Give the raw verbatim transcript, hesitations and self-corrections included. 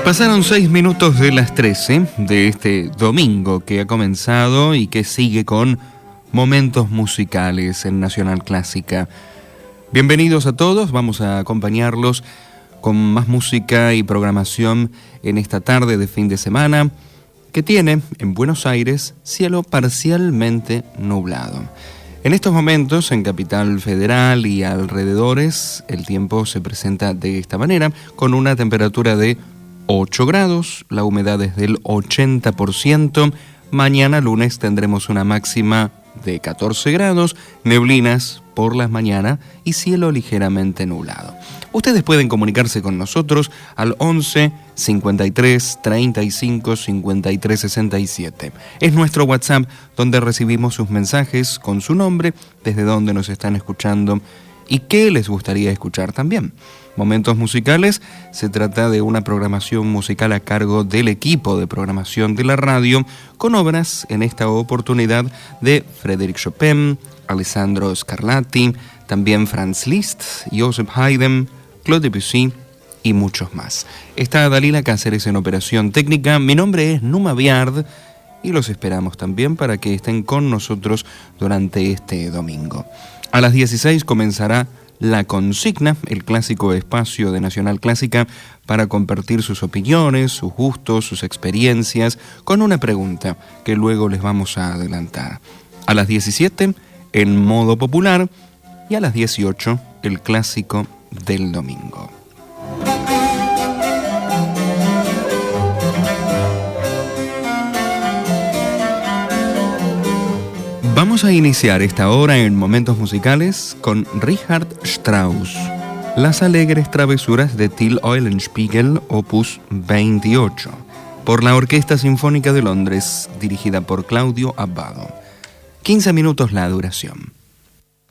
Pasaron seis minutos de las trece de este domingo que ha comenzado y que sigue con momentos musicales en Nacional Clásica. Bienvenidos a todos, vamos a acompañarlos con más música y programación en esta tarde de fin de semana que tiene en Buenos Aires cielo parcialmente nublado. En estos momentos en Capital Federal y alrededores el tiempo se presenta de esta manera con una temperatura de ocho grados, la humedad es del ochenta por ciento. Mañana lunes tendremos una máxima de catorce grados, neblinas por las mañanas y cielo ligeramente nublado. Ustedes pueden comunicarse con nosotros al once, cincuenta y tres, treinta y cinco, cincuenta y tres, sesenta y siete. Es nuestro WhatsApp donde recibimos sus mensajes con su nombre, desde donde nos están escuchando y qué les gustaría escuchar también. Momentos musicales, se trata de una programación musical a cargo del equipo de programación de la radio, con obras en esta oportunidad de Frédéric Chopin, Alessandro Scarlatti, también Franz Liszt, Joseph Haydn, Claude Debussy y muchos más. Está Dalila Cáceres en operación técnica, mi nombre es Numa Biard y los esperamos también para que estén con nosotros durante este domingo. A las dieciséis comenzará La Consigna, el clásico espacio de Nacional Clásica para compartir sus opiniones, sus gustos, sus experiencias, con una pregunta que luego les vamos a adelantar. A las diecisiete, en modo popular, y a las dieciocho, el clásico del domingo. Vamos a iniciar esta hora en Momentos Musicales con Richard Strauss, Las alegres travesuras de Till Eulenspiegel, opus veintiocho, por la Orquesta Sinfónica de Londres, dirigida por Claudio Abbado. quince minutos la duración.